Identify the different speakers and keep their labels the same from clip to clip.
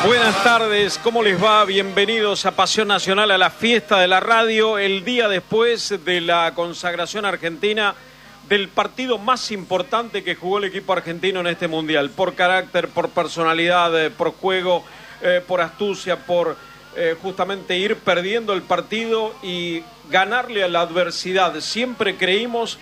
Speaker 1: Buenas tardes, ¿cómo les va? Bienvenidos a Pasión Nacional, a la fiesta de la radio, el día después de la consagración argentina del partido más importante que jugó el equipo argentino en este mundial, por carácter, por personalidad, por juego, por astucia, por justamente ir perdiendo el partido y ganarle a la adversidad. Siempre creímos,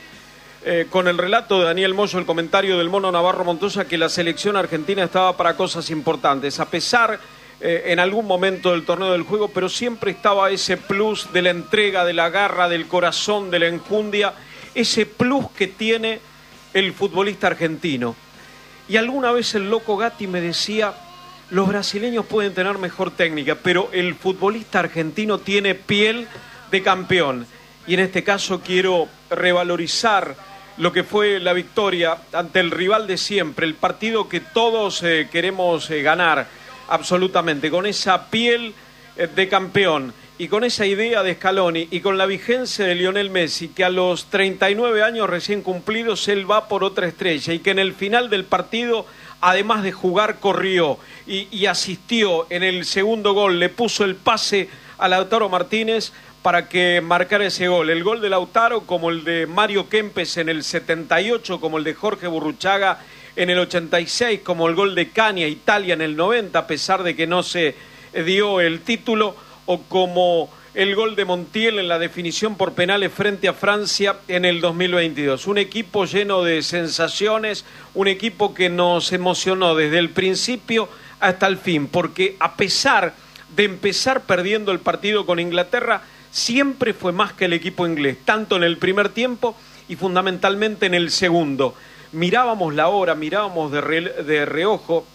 Speaker 1: con el relato de Daniel Moyo, el comentario del Mono Navarro Montoya, que la selección argentina estaba para cosas importantes, a pesar en algún momento del torneo del juego, pero siempre estaba ese plus de la entrega, de la garra, del corazón, de la enjundia, ese plus que tiene el futbolista argentino. Y alguna vez el loco Gatti me decía, los brasileños pueden tener mejor técnica, pero el futbolista argentino tiene piel de campeón. Y en este caso quiero revalorizar lo que fue la victoria ante el rival de siempre, el partido que todos queremos ganar absolutamente, con esa piel de campeón y con esa idea de Scaloni y con la vigencia de Lionel Messi, que a los 39 años recién cumplidos él va por otra estrella y que en el final del partido, además de jugar, corrió y asistió en el segundo gol, le puso el pase a Lautaro Martínez para que marcara ese gol. El gol de Lautaro, como el de Mario Kempes en el 78, como el de Jorge Burruchaga en el 86, como el gol de Cania, Italia en el 90, a pesar de que no se dio el título, o como el gol de Montiel en la definición por penales frente a Francia en el 2022. Un equipo lleno de sensaciones, un equipo que nos emocionó desde el principio hasta el fin, porque a pesar de empezar perdiendo el partido con Inglaterra, siempre fue más que el equipo inglés, tanto en el primer tiempo y fundamentalmente en el segundo. Mirábamos la hora, mirábamos de reojo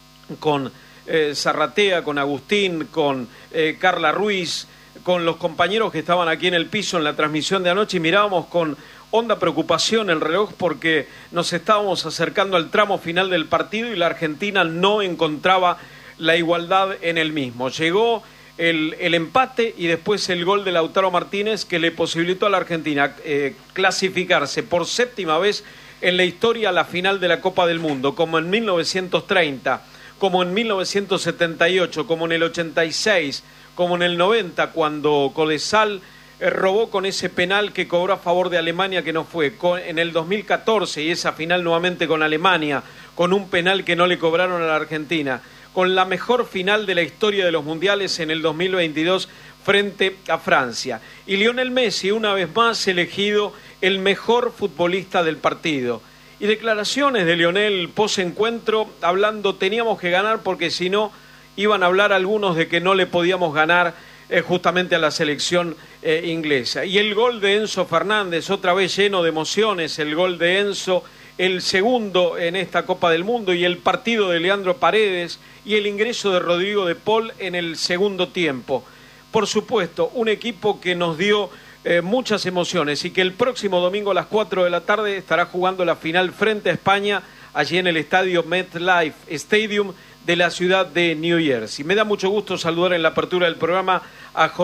Speaker 1: con Zarratea, con Agustín, con Carla Ruiz, con los compañeros que estaban aquí en el piso en la transmisión de anoche, y mirábamos con honda preocupación el reloj porque nos estábamos acercando al tramo final del partido y la Argentina no encontraba la igualdad en el mismo. Llegó el empate y después el gol de Lautaro Martínez que le posibilitó a la Argentina clasificarse por séptima vez en la historia a la final de la Copa del Mundo, como en 1930, como en 1978, como en el 86, como en el 90, cuando Codesal robó con ese penal que cobró a favor de Alemania, que no fue, en el 2014 y esa final nuevamente con Alemania, con un penal que no le cobraron a la Argentina, con la mejor final de la historia de los mundiales en el 2022 frente a Francia. Y Lionel Messi, una vez más elegido el mejor futbolista del partido. Y declaraciones de Lionel post-encuentro, hablando, teníamos que ganar porque si no, iban a hablar algunos de que no le podíamos ganar justamente a la selección inglesa. Y el gol de Enzo Fernández, otra vez lleno de emociones, el gol de Enzo, el segundo en esta Copa del Mundo, y el partido de Leandro Paredes y el ingreso de Rodrigo de Paul en el segundo tiempo. Por supuesto, un equipo que nos dio muchas emociones y que el próximo domingo a las 4 de la tarde estará jugando la final frente a España allí en el estadio MetLife Stadium de la ciudad de New Jersey. Me da mucho gusto saludar en la apertura del programa a